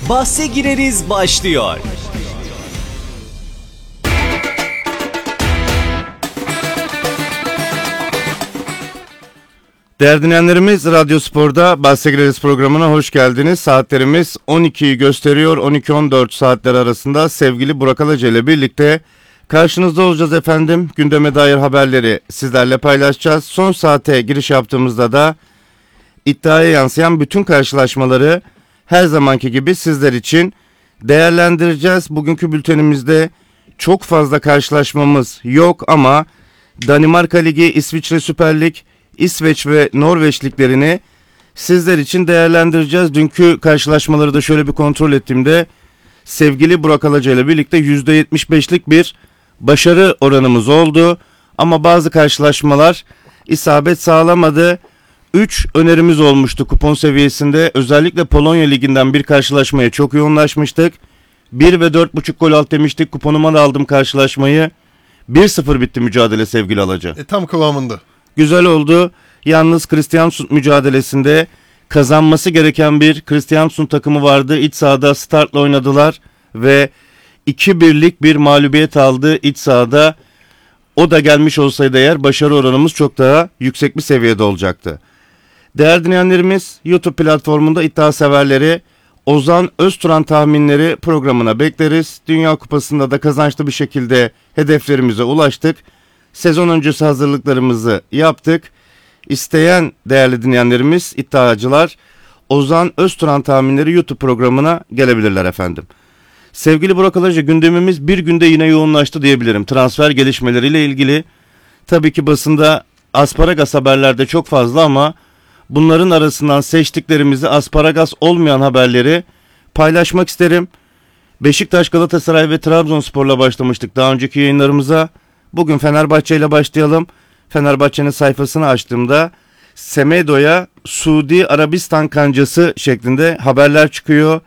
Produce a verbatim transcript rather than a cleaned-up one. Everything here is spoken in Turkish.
Bahse Gireriz başlıyor. Değerli dinleyenlerimiz, Radyo Spor'da Bahse Gireriz programına hoş geldiniz. Saatlerimiz on ikiyi gösteriyor. on iki on dört saatler arasında sevgili Burak Alaca ile birlikte karşınızda olacağız efendim. Gündeme dair haberleri sizlerle paylaşacağız. Son saate giriş yaptığımızda da iddiaya yansıyan bütün karşılaşmaları her zamanki gibi sizler için değerlendireceğiz. Bugünkü bültenimizde çok fazla karşılaşmamız yok ama Danimarka Ligi, İsviçre Süper Lig, İsveç ve Norveç liglerini sizler için değerlendireceğiz. Dünkü karşılaşmaları da şöyle bir kontrol ettiğimde sevgili Burak Alaca ile birlikte yüzde yetmiş beşlik bir başarı oranımız oldu. Ama bazı karşılaşmalar isabet sağlamadı. üç önerimiz olmuştu kupon seviyesinde. Özellikle Polonya Ligi'nden bir karşılaşmaya çok yoğunlaşmıştık. bir ve dört buçuk gol alt demiştik. Kuponuma da aldım karşılaşmayı. bir sıfır bitti mücadele sevgili Alaca. E, tam kıvamında. Güzel oldu. Yalnız Kristiansund mücadelesinde kazanması gereken bir Kristiansund takımı vardı. İç sahada startla oynadılar ve iki birlik bir mağlubiyet aldı iç sahada. O da gelmiş olsaydı eğer başarı oranımız çok daha yüksek bir seviyede olacaktı. Değerli dinleyenlerimiz, YouTube platformunda iddia severleri Ozan Özturan tahminleri programına bekleriz. Dünya Kupası'nda da kazançlı bir şekilde hedeflerimize ulaştık. Sezon öncesi hazırlıklarımızı yaptık. İsteyen değerli dinleyenlerimiz, iddiacılar Ozan Özturan tahminleri YouTube programına gelebilirler efendim. Sevgili Burak Alaca, gündemimiz bir günde yine yoğunlaştı diyebilirim. Transfer gelişmeleriyle ilgili tabii ki basında asparagas haberlerde çok fazla ama bunların arasından seçtiklerimizi asparagas olmayan haberleri paylaşmak isterim. Beşiktaş, Galatasaray ve Trabzonspor'la başlamıştık daha önceki yayınlarımıza. Bugün Fenerbahçe ile başlayalım. Fenerbahçe'nin sayfasını açtığımda Semedo'ya Suudi Arabistan kancası şeklinde haberler çıkıyor.